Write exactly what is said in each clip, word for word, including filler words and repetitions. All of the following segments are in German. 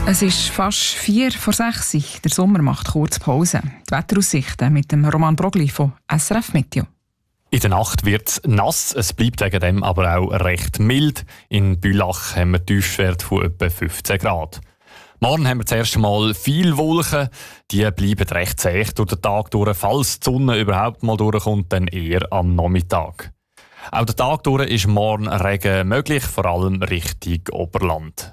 Es ist fast vier vor sechs. Der Sommer macht kurz Pause. Die Wetteraussichten mit dem Roman Brogli von S R F Meteo. In der Nacht wird es nass, es bleibt wegen dem aber auch recht mild. In Bülach haben wir Tiefstwerte von etwa fünfzehn Grad. Morgen haben wir zuerst einmal viele Wolken. Die bleiben recht zäh durch den Tag durch. Falls die Sonne überhaupt mal durchkommt, dann eher am Nachmittag. Auch der Tag durch ist morgen Regen möglich, vor allem Richtung Oberland.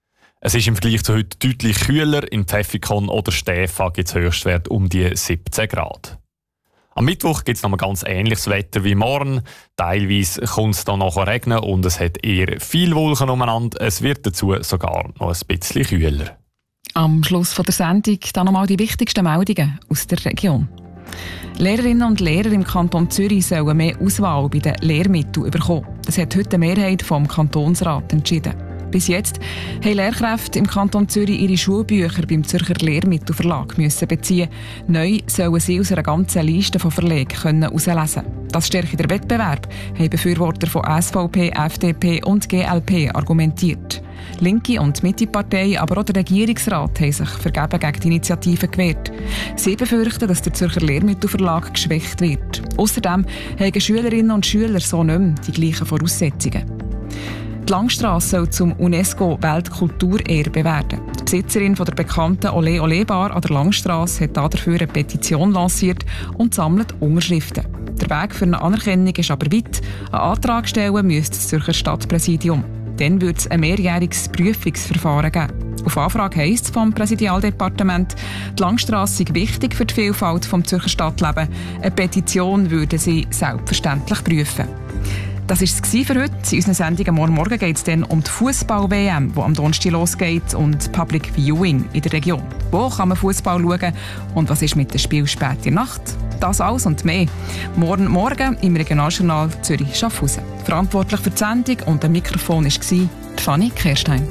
Es ist im Vergleich zu heute deutlich kühler. In Pfäffikon oder Stäfa gibt es Höchstwerte um die siebzehn Grad. Am Mittwoch gibt es noch mal ganz ähnliches Wetter wie morgen. Teilweise kommt es dann noch regnen und es hat eher viel Wolken umeinander. Es wird dazu sogar noch ein bisschen kühler. Am Schluss von der Sendung dann nochmal die wichtigsten Meldungen aus der Region. Lehrerinnen und Lehrer im Kanton Zürich sollen mehr Auswahl bei den Lehrmitteln bekommen. Das hat heute die Mehrheit vom Kantonsrat entschieden. Bis jetzt haben Lehrkräfte im Kanton Zürich ihre Schulbücher beim Zürcher Lehrmittelverlag müssen beziehen. Neu sollen sie aus einer ganzen Liste von Verlagen herauslesen können. Das stärkt den Wettbewerb, haben Befürworter von S V P, F D P und G L P argumentiert. Linke und Mitte-Partei, aber auch der Regierungsrat haben sich vergeben gegen die Initiative gewehrt. Sie befürchten, dass der Zürcher Lehrmittelverlag geschwächt wird. Außerdem haben Schülerinnen und Schüler so nicht mehr die gleichen Voraussetzungen. Die Langstrasse soll zum UNESCO-Weltkulturerbe werden. Die Besitzerin von der bekannten Olé Olé Bar an der Langstrasse hat dafür eine Petition lanciert und sammelt Unterschriften. Der Weg für eine Anerkennung ist aber weit. Einen Antrag stellen müsste das Zürcher Stadtpräsidium. Dann würde es ein mehrjähriges Prüfungsverfahren geben. Auf Anfrage heisst es vom Präsidialdepartement, die Langstrasse sei wichtig für die Vielfalt des Zürcher Stadtlebens. Eine Petition würde sie selbstverständlich prüfen. Das war es für heute. In unseren Sendungen morgen Morgen geht es dann um die Fußball-W M, die am Donnerstag losgeht, und Public Viewing in der Region. Wo kann man Fußball schauen und was ist mit dem Spiel spät in der Nacht? Das alles und mehr. Morgen Morgen im Regionaljournal Zürich-Schaffhausen. Verantwortlich für die Sendung und am Mikrofon war Fanny Kerstein.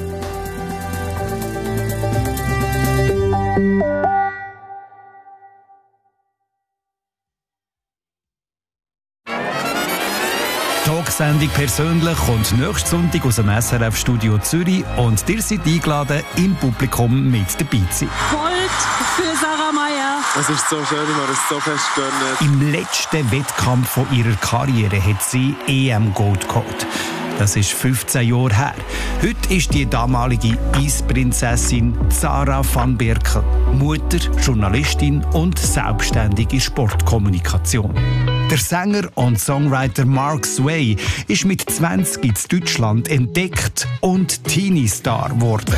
Talksendung persönlich kommt nächsten Sonntag aus dem S R F-Studio Zürich und ihr seid eingeladen, im Publikum mit dabei zu sein. Gold für Sarah Meier. Es ist so schön, ich habe es so fest gönnt. Im letzten Wettkampf von ihrer Karriere hat sie E M-Gold geholt. Das ist fünfzehn Jahre her. Heute ist die damalige Eisprinzessin Sarah van Berkel Mutter, Journalistin und selbstständige Sportkommunikation. Der Sänger und Songwriter Mark Sway ist mit zwanzig in Deutschland entdeckt und Teenie-Star geworden.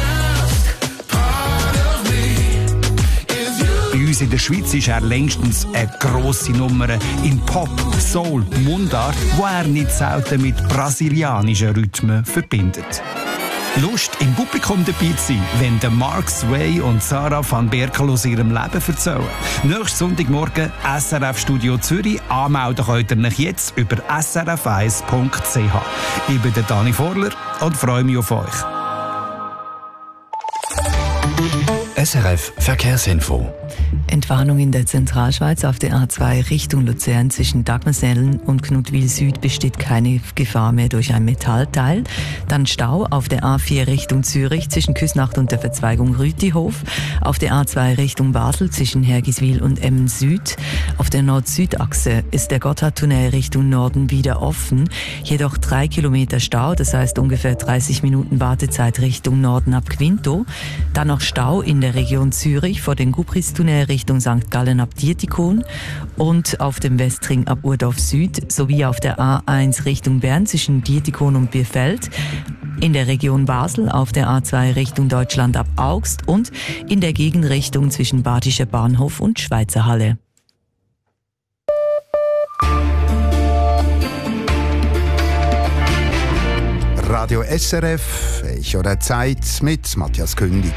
Bei uns in der Schweiz ist er längstens eine grosse Nummer in Pop, Soul, Mundart, wo er nicht selten mit brasilianischen Rhythmen verbindet. Lust, im Publikum dabei zu sein, wenn der Mark Sway und Sarah van Berkel aus ihrem Leben erzählen. Nächsten Sonntagmorgen S R F Studio Zürich. Anmelden könnt ihr euch jetzt über s r f eins punkt c h. Ich bin der Dani Vorler und freue mich auf euch. S R F Verkehrsinfo. Entwarnung in der Zentralschweiz auf der A zwei Richtung Luzern zwischen Dagmersellen und Knutwil Süd besteht keine Gefahr mehr durch ein Metallteil. Dann Stau auf der A vier Richtung Zürich zwischen Küsnacht und der Verzweigung Rütihof. Auf der A zwei Richtung Basel zwischen Hergiswil und Emmen Süd. Auf der Nord-Süd-Achse ist der Gotthardtunnel Richtung Norden wieder offen. Jedoch drei Kilometer Stau, das heißt ungefähr dreißig Minuten Wartezeit Richtung Norden ab Quinto. Dann noch Stau in der Region Zürich vor dem Gubristunnel Richtung Sankt Gallen ab Dietikon und auf dem Westring ab Urdorf Süd sowie auf der A eins Richtung Bern zwischen Dietikon und Bierfeld, in der Region Basel auf der A zwei Richtung Deutschland ab Augst und in der Gegenrichtung zwischen Badischer Bahnhof und Schweizer Halle. Radio S R F, ich oder Zeit mit Matthias Kündig.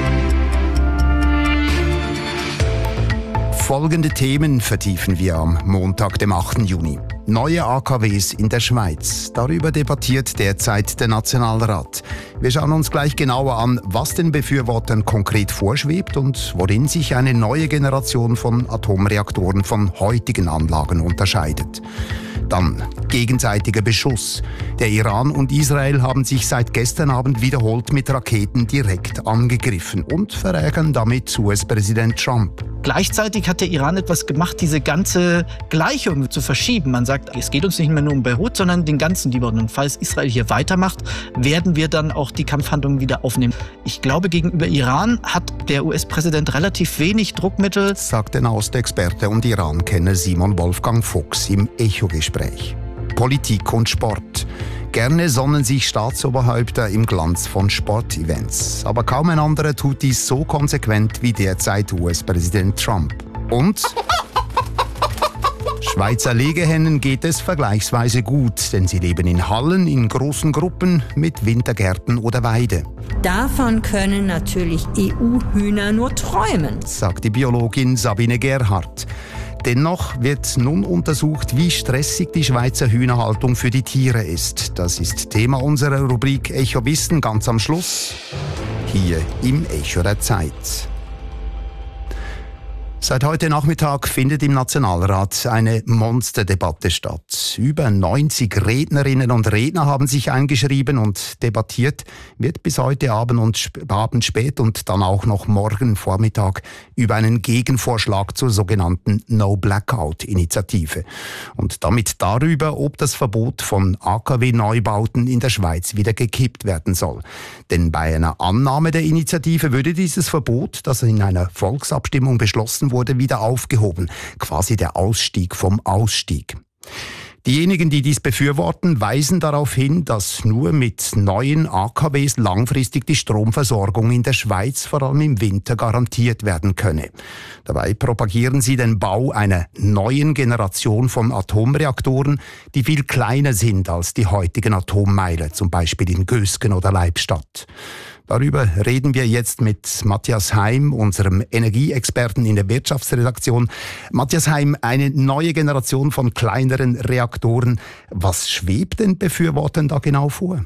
Folgende Themen vertiefen wir am Montag, dem achten Juni. Neue A K Ws in der Schweiz. Darüber debattiert derzeit der Nationalrat. Wir schauen uns gleich genauer an, was den Befürwortern konkret vorschwebt und worin sich eine neue Generation von Atomreaktoren von heutigen Anlagen unterscheidet. Dann gegenseitiger Beschuss. Der Iran und Israel haben sich seit gestern Abend wiederholt mit Raketen direkt angegriffen und verärgern damit U S-Präsident Trump. Gleichzeitig hat der Iran etwas gemacht, diese ganze Gleichung zu verschieben. Man sagt, es geht uns nicht mehr nur um Beirut, sondern den ganzen Libanon. Und falls Israel hier weitermacht, werden wir dann auch die Kampfhandlungen wieder aufnehmen. Ich glaube, gegenüber Iran hat der U S-Präsident relativ wenig Druckmittel, sagt der Nahostexperte und Iran-Kenner Simon Wolfgang Fuchs im Echo-Gespräch. Politik und Sport. Gerne sonnen sich Staatsoberhäupter im Glanz von Sportevents. Aber kaum ein anderer tut dies so konsequent wie derzeit U S-Präsident Trump. Und Schweizer Legehennen geht es vergleichsweise gut, denn sie leben in Hallen, in großen Gruppen, mit Wintergärten oder Weide. Davon können natürlich E U-Hühner nur träumen, sagt die Biologin Sabine Gerhardt. Dennoch wird nun untersucht, wie stressig die Schweizer Hühnerhaltung für die Tiere ist. Das ist Thema unserer Rubrik Echo Wissen ganz am Schluss, hier im Echo der Zeit. Seit heute Nachmittag findet im Nationalrat eine Monsterdebatte statt. Über neunzig Rednerinnen und Redner haben sich eingeschrieben und debattiert wird bis heute Abend und sp- Abend spät und dann auch noch morgen Vormittag über einen Gegenvorschlag zur sogenannten No-Blackout-Initiative. Und damit darüber, ob das Verbot von A K W-Neubauten in der Schweiz wieder gekippt werden soll. Denn bei einer Annahme der Initiative würde dieses Verbot, das in einer Volksabstimmung beschlossen wurde, wieder aufgehoben. Quasi der Ausstieg vom Ausstieg. Diejenigen, die dies befürworten, weisen darauf hin, dass nur mit neuen A K Ws langfristig die Stromversorgung in der Schweiz, vor allem im Winter, garantiert werden könne. Dabei propagieren sie den Bau einer neuen Generation von Atomreaktoren, die viel kleiner sind als die heutigen Atommeiler, zum Beispiel in Gösgen oder Leibstadt. Darüber reden wir jetzt mit Matthias Heim, unserem Energieexperten in der Wirtschaftsredaktion. Matthias Heim, eine neue Generation von kleineren Reaktoren. Was schwebt den Befürwortern da genau vor?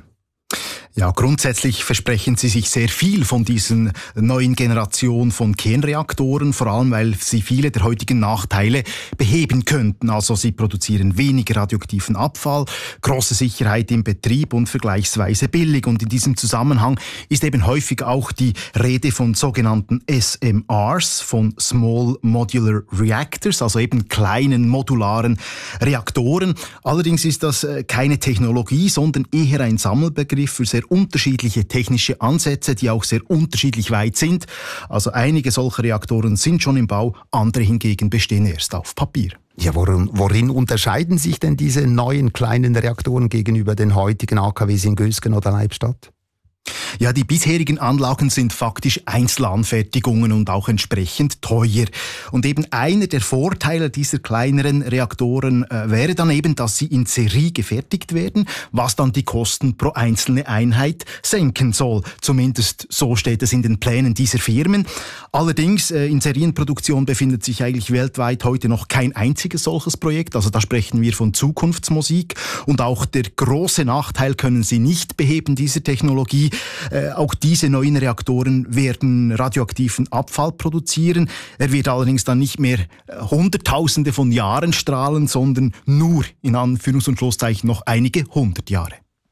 Ja, grundsätzlich versprechen sie sich sehr viel von diesen neuen Generation von Kernreaktoren, vor allem weil sie viele der heutigen Nachteile beheben könnten. Also sie produzieren weniger radioaktiven Abfall, große Sicherheit im Betrieb und vergleichsweise billig. Und in diesem Zusammenhang ist eben häufig auch die Rede von sogenannten S M Rs, von Small Modular Reactors, also eben kleinen modularen Reaktoren. Allerdings ist das keine Technologie, sondern eher ein Sammelbegriff für sehr unterschiedliche technische Ansätze, die auch sehr unterschiedlich weit sind. Also einige solcher Reaktoren sind schon im Bau, andere hingegen bestehen erst auf Papier. Ja, worin, worin unterscheiden sich denn diese neuen kleinen Reaktoren gegenüber den heutigen A K Ws in Gösgen oder Leibstadt? Ja, die bisherigen Anlagen sind faktisch Einzelanfertigungen und auch entsprechend teuer. Und eben einer der Vorteile dieser kleineren Reaktoren äh, wäre dann eben, dass sie in Serie gefertigt werden, was dann die Kosten pro einzelne Einheit senken soll. Zumindest so steht es in den Plänen dieser Firmen. Allerdings, äh, in Serienproduktion befindet sich eigentlich weltweit heute noch kein einziges solches Projekt. Also da sprechen wir von Zukunftsmusik. Und auch der große Nachteil können sie nicht beheben, dieser Technologie. Äh, auch diese neuen Reaktoren werden radioaktiven Abfall produzieren. Er wird allerdings dann nicht mehr äh, Hunderttausende von Jahren strahlen, sondern nur, in Anführungs- und Schlusszeichen, noch einige hundert Jahre.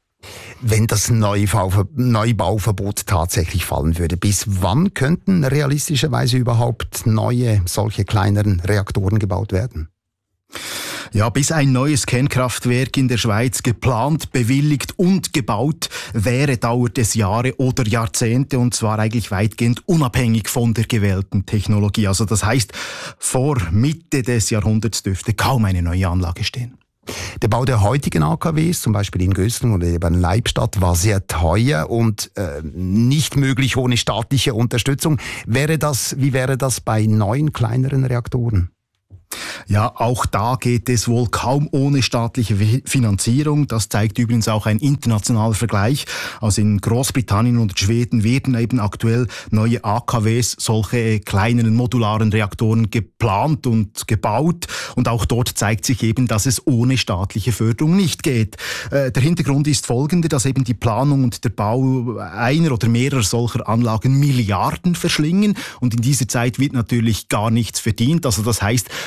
Wenn das Neubau, Neubauverbot tatsächlich fallen würde, bis wann könnten realistischerweise überhaupt neue, solche kleineren Reaktoren gebaut werden? Ja, bis ein neues Kernkraftwerk in der Schweiz geplant, bewilligt und gebaut wäre, dauert es Jahre oder Jahrzehnte, und zwar eigentlich weitgehend unabhängig von der gewählten Technologie. Also das heißt, vor Mitte des Jahrhunderts dürfte kaum eine neue Anlage stehen. Der Bau der heutigen A K Ws, zum Beispiel in Gösgen oder eben Leibstadt, war sehr teuer und äh, nicht möglich ohne staatliche Unterstützung. Wäre das, wie wäre das bei neuen, kleineren Reaktoren? Ja, auch da geht es wohl kaum ohne staatliche Finanzierung. Das zeigt übrigens auch ein internationaler Vergleich. Also in Großbritannien und Schweden werden eben aktuell neue A K Ws, solche kleineren modularen Reaktoren, geplant und gebaut. Und auch dort zeigt sich eben, dass es ohne staatliche Förderung nicht geht. Äh, der Hintergrund ist folgender, dass eben die Planung und der Bau einer oder mehrerer solcher Anlagen Milliarden verschlingen. Und in dieser Zeit wird natürlich gar nichts verdient. Also das heißt, faktisch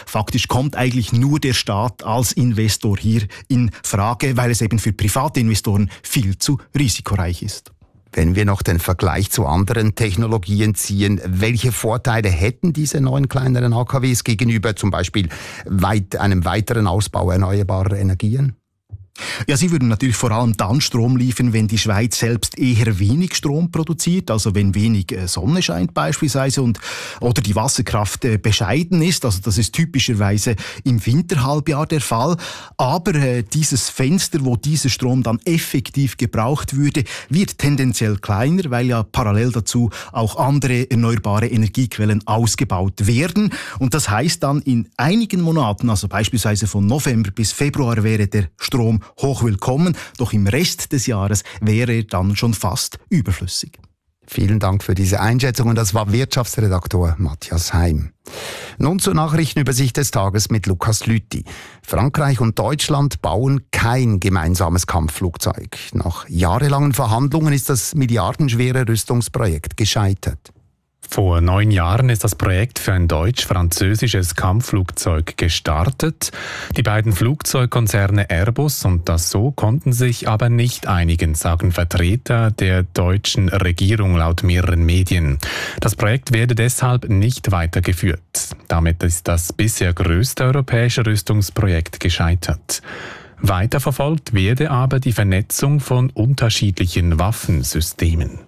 Technisch kommt eigentlich nur der Staat als Investor hier in Frage, weil es eben für private Investoren viel zu risikoreich ist. Wenn wir noch den Vergleich zu anderen Technologien ziehen, welche Vorteile hätten diese neuen kleineren A K Ws gegenüber zum Beispiel weit, einem weiteren Ausbau erneuerbarer Energien? Ja, sie würden natürlich vor allem dann Strom liefern, wenn die Schweiz selbst eher wenig Strom produziert, also wenn wenig Sonne scheint beispielsweise und oder die Wasserkraft äh, bescheiden ist, also das ist typischerweise im Winterhalbjahr der Fall. Aber äh, dieses Fenster, wo dieser Strom dann effektiv gebraucht würde, wird tendenziell kleiner, weil ja parallel dazu auch andere erneuerbare Energiequellen ausgebaut werden. Und das heißt dann in einigen Monaten, also beispielsweise von November bis Februar, wäre der Strom hochwillkommen, doch im Rest des Jahres wäre er dann schon fast überflüssig. Vielen Dank für diese Einschätzung und das war Wirtschaftsredaktor Matthias Heim. Nun zur Nachrichtenübersicht des Tages mit Lukas Lüthi. Frankreich und Deutschland bauen kein gemeinsames Kampfflugzeug. Nach jahrelangen Verhandlungen ist das milliardenschwere Rüstungsprojekt gescheitert. Vor neun Jahren ist das Projekt für ein deutsch-französisches Kampfflugzeug gestartet. Die beiden Flugzeugkonzerne Airbus und Dassault konnten sich aber nicht einigen, sagen Vertreter der deutschen Regierung laut mehreren Medien. Das Projekt werde deshalb nicht weitergeführt. Damit ist das bisher größte europäische Rüstungsprojekt gescheitert. Weiterverfolgt werde aber die Vernetzung von unterschiedlichen Waffensystemen.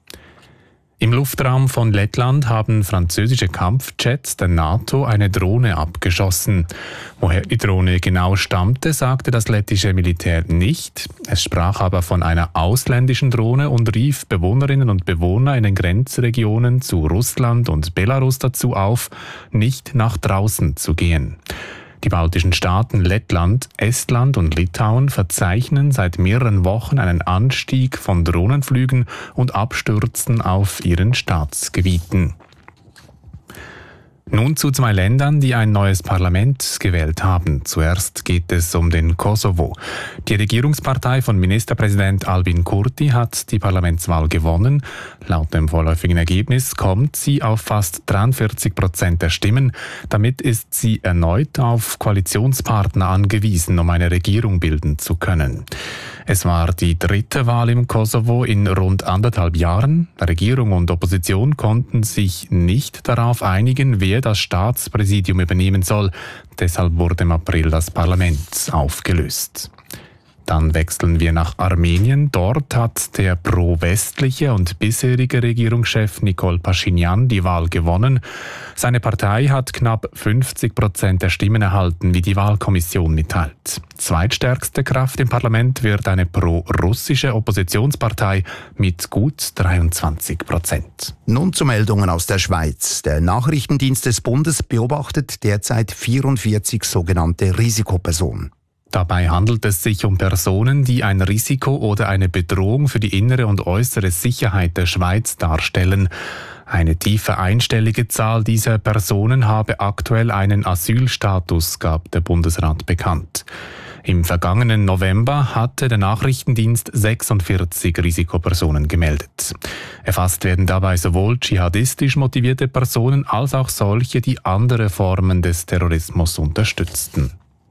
Im Luftraum von Lettland haben französische Kampfjets der NATO eine Drohne abgeschossen. Woher die Drohne genau stammte, sagte das lettische Militär nicht. Es sprach aber von einer ausländischen Drohne und rief Bewohnerinnen und Bewohner in den Grenzregionen zu Russland und Belarus dazu auf, nicht nach draußen zu gehen. Die baltischen Staaten Lettland, Estland und Litauen verzeichnen seit mehreren Wochen einen Anstieg von Drohnenflügen und Abstürzen auf ihren Staatsgebieten. Nun zu zwei Ländern, die ein neues Parlament gewählt haben. Zuerst geht es um den Kosovo. Die Regierungspartei von Ministerpräsident Albin Kurti hat die Parlamentswahl gewonnen. Laut dem vorläufigen Ergebnis kommt sie auf fast dreiundvierzig Prozent der Stimmen. Damit ist sie erneut auf Koalitionspartner angewiesen, um eine Regierung bilden zu können. Es war die dritte Wahl im Kosovo in rund anderthalb Jahren. Regierung und Opposition konnten sich nicht darauf einigen, wer das Staatspräsidium übernehmen soll. Deshalb wurde im April das Parlament aufgelöst. Dann wechseln wir nach Armenien. Dort hat der pro-westliche und bisherige Regierungschef Nikol Paschinjan die Wahl gewonnen. Seine Partei hat knapp fünfzig Prozent der Stimmen erhalten, wie die Wahlkommission mitteilt. Zweitstärkste Kraft im Parlament wird eine pro-russische Oppositionspartei mit gut dreiundzwanzig Prozent. Nun zu Meldungen aus der Schweiz. Der Nachrichtendienst des Bundes beobachtet derzeit vierundvierzig sogenannte Risikopersonen. Dabei handelt es sich um Personen, die ein Risiko oder eine Bedrohung für die innere und äußere Sicherheit der Schweiz darstellen. Eine tiefe einstellige Zahl dieser Personen habe aktuell einen Asylstatus, gab der Bundesrat bekannt. Im vergangenen November hatte der Nachrichtendienst sechsundvierzig Risikopersonen gemeldet. Erfasst werden dabei sowohl dschihadistisch motivierte Personen als auch solche, die andere Formen des Terrorismus unterstützten.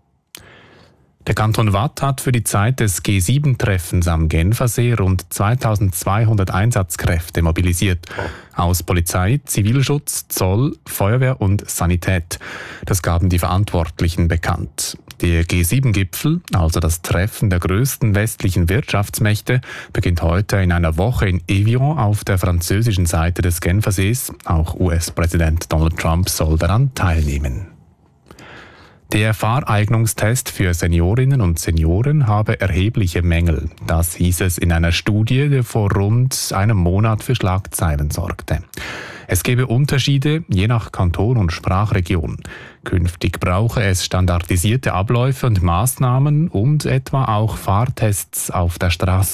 Der Kanton Waadt hat für die Zeit des G sieben Treffens am Genfersee rund zweitausendzweihundert Einsatzkräfte mobilisiert. Aus Polizei, Zivilschutz, Zoll, Feuerwehr und Sanität. Das gaben die Verantwortlichen bekannt. Der G sieben Gipfel, also das Treffen der größten westlichen Wirtschaftsmächte, beginnt heute in einer Woche in Evian auf der französischen Seite des Genfersees. Auch U S-Präsident Donald Trump soll daran teilnehmen. Der Fahreignungstest für Seniorinnen und Senioren habe erhebliche Mängel. Das hieß es in einer Studie, die vor rund einem Monat für Schlagzeilen sorgte. Es gebe Unterschiede je nach Kanton und Sprachregion. Künftig brauche es standardisierte Abläufe und Maßnahmen und etwa auch Fahrtests auf der Straße.